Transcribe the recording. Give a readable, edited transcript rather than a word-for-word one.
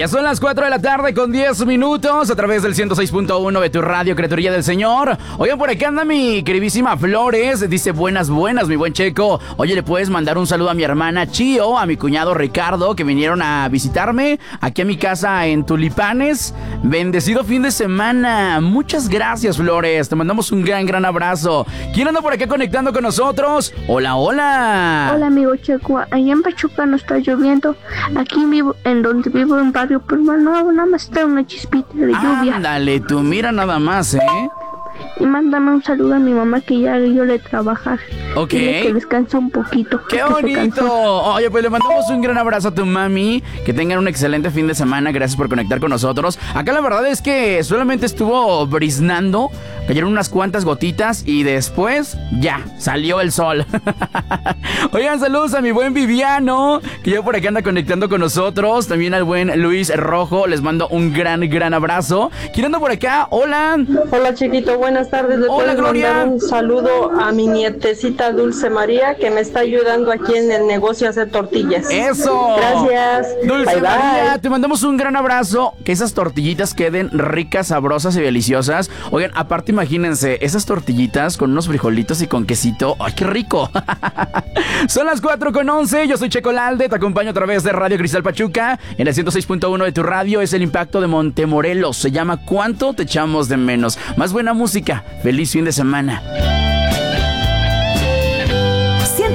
Ya son las 4 de la tarde con 10 minutos a través del 106.1 de tu radio, Criaturía del Señor. Oigan, por acá anda mi queridísima Flores. Dice, buenas, mi buen Checo. Oye, ¿le puedes mandar un saludo a mi hermana Chío, a mi cuñado Ricardo, que vinieron a visitarme aquí a mi casa en Tulipanes? Bendecido fin de semana. Muchas gracias, Flores. Te mandamos un gran abrazo. ¿Quién anda por acá conectando con nosotros? Hola. Hola, amigo Checo. Allá en Pachuca no está lloviendo. Aquí vivo, en donde vivo en barrio Pulma, no, nada más está una chispita de lluvia. Ándale, tú mira nada más, ¿eh? Y mándame un saludo a mi mamá, que ya yo le trabajar. Ok. Dile que descansa un poquito. ¡Qué bonito! Oye, pues le mandamos un gran abrazo a tu mami. Que tengan un excelente fin de semana. Gracias por conectar con nosotros. Acá la verdad es que solamente estuvo briznando. Cayeron unas cuantas gotitas y después ya salió el sol. Oigan, saludos a mi buen Viviano, que ya por acá anda conectando con nosotros. También al buen Luis Rojo. Les mando un gran abrazo. ¿Quién anda por acá? Hola. Hola, chiquito. Buenas tardes. ¿Le Hola, puedes Gloria? mandar un saludo a mi nietecita Dulce María, que me está ayudando aquí en el negocio a hacer tortillas? ¡Eso! Gracias. Dulce Bye, María, bye. te mandamos un gran abrazo. Que esas tortillitas queden ricas, sabrosas y deliciosas. Oigan, aparte imagínense, esas tortillitas con unos frijolitos y con quesito. ¡Ay, qué rico! Son las 4:11. Yo soy Checo Lalde. Te acompaño a través de Radio Cristal Pachuca. En el 106.1 de tu radio es el impacto de Montemorelos. Se llama ¿Cuánto te echamos de menos? Más buena música. Feliz fin de semana.